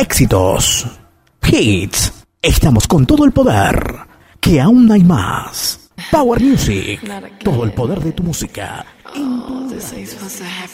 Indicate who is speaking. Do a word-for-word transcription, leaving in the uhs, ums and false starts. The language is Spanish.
Speaker 1: éxitos, hits. Estamos con todo el poder, que aún hay más. Power Music, todo el poder de tu música. En tu